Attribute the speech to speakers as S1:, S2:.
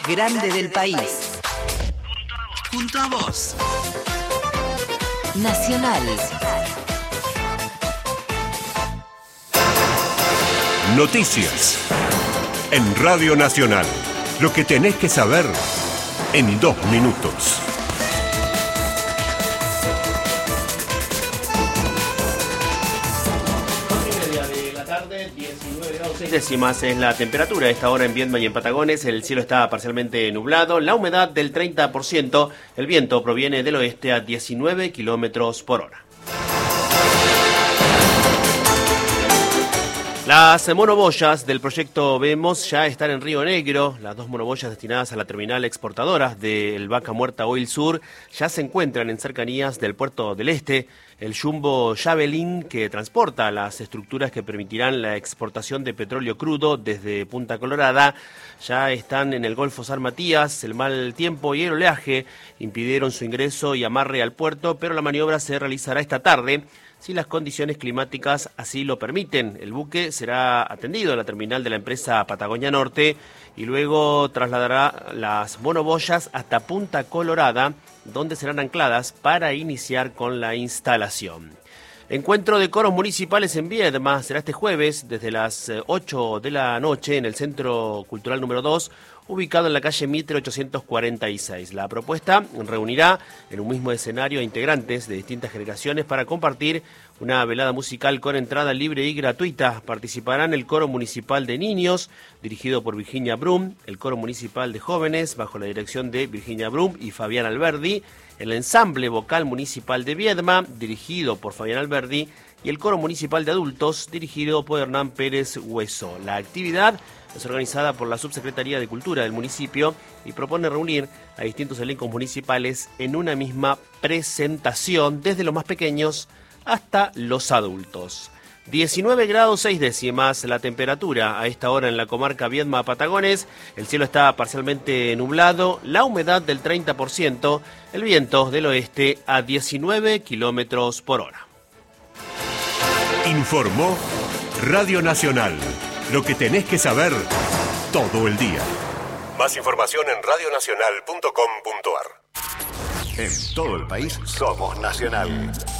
S1: grande del país. Junto a vos. Nacional.
S2: Noticias. En Radio Nacional. Lo que tenés que saber en 2 minutos.
S3: Décimas es la temperatura a esta hora en Viedma y en Patagones. El cielo está parcialmente nublado, la humedad del 30%, el viento proviene del oeste a 19 kilómetros por hora. Las monoboyas del proyecto Vemos ya están en Río Negro. Las 2 monoboyas destinadas a la terminal exportadora del Vaca Muerta Oil Sur ya se encuentran en cercanías del puerto del Este. El Jumbo Javelin, que transporta las estructuras que permitirán la exportación de petróleo crudo desde Punta Colorada, ya están en el Golfo San Matías. El mal tiempo y el oleaje impidieron su ingreso y amarre al puerto, pero la maniobra se realizará esta tarde. Si las condiciones climáticas así lo permiten, el buque será atendido en la terminal de la empresa Patagonia Norte y luego trasladará las monoboyas hasta Punta Colorada, donde serán ancladas para iniciar con la instalación. Encuentro de coros municipales en Viedma será este jueves desde las 8 de la noche en el Centro Cultural número 2, ubicado en la calle Mitre 846. La propuesta reunirá en un mismo escenario a integrantes de distintas generaciones para compartir una velada musical con entrada libre y gratuita. Participarán el Coro Municipal de Niños, dirigido por Virginia Brum, el Coro Municipal de Jóvenes, bajo la dirección de Virginia Brum y Fabián Alberdi, el Ensamble Vocal Municipal de Viedma, dirigido por Fabián Alberdi, y el Coro Municipal de Adultos, dirigido por Hernán Pérez Hueso. La actividad es organizada por la Subsecretaría de Cultura del municipio y propone reunir a distintos elencos municipales en una misma presentación, desde los más pequeños hasta los adultos. 19 grados 6 décimas la temperatura a esta hora en la comarca Viedma Patagones. El cielo está parcialmente nublado, la humedad del 30%, el viento del oeste a 19 kilómetros por hora.
S2: Informó Radio Nacional. Lo que tenés que saber todo el día. Más información en radionacional.com.ar.
S4: En todo el país somos Nacional.